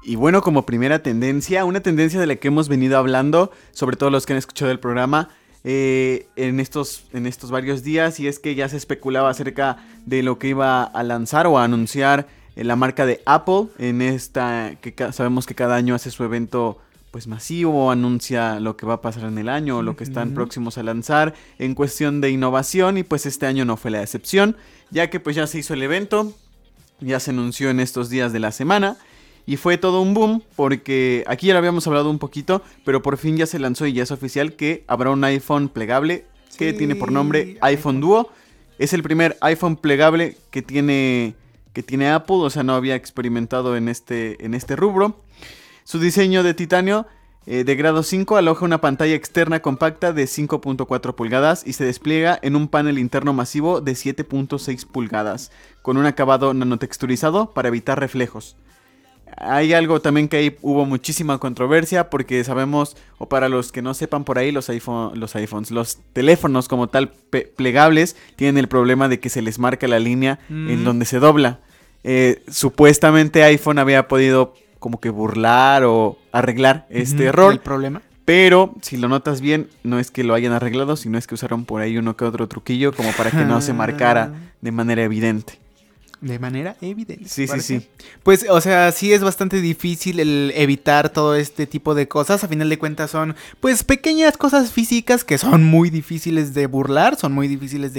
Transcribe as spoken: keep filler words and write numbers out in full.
y bueno, como primera tendencia, una tendencia de la que hemos venido hablando, sobre todo los que han escuchado el programa, eh, en, estos, en estos varios días, y es que ya se especulaba acerca de lo que iba a lanzar o a anunciar eh, la marca de Apple, en esta que ca- sabemos que cada año hace su evento pues masivo, anuncia lo que va a pasar en el año, o lo que están Ujú. próximos a lanzar en cuestión de innovación, y pues este año no fue la excepción, ya que pues ya se hizo el evento, ya se anunció en estos días de la semana. Y fue todo un boom porque aquí ya lo habíamos hablado un poquito, pero por fin ya se lanzó y ya es oficial que habrá un iPhone plegable que Sí, tiene por nombre iPhone iPhone. Duo. Es el primer iPhone plegable que tiene, que tiene Apple, o sea, no había experimentado en este, en este rubro. Su diseño de titanio eh, de grado cinco aloja una pantalla externa compacta de cinco punto cuatro pulgadas y se despliega en un panel interno masivo de siete punto seis pulgadas, con un acabado nanotexturizado para evitar reflejos. Hay algo también que ahí hubo muchísima controversia porque sabemos, o para los que no sepan por ahí, los, iPhone, los iPhones, los teléfonos como tal pe- plegables tienen el problema de que se les marca la línea Mm. en donde se dobla. Eh, supuestamente iPhone había podido como que burlar o arreglar este Ujú, error, el problema. pero si lo notas bien, no es que lo hayan arreglado, sino es que usaron por ahí uno que otro truquillo como para que no se marcara de manera evidente. De manera evidente. Sí, sí, parece. sí. Pues, o sea, sí es bastante difícil el evitar todo este tipo de cosas. A final de cuentas son, pues, pequeñas cosas físicas que son muy difíciles de burlar, son muy difíciles de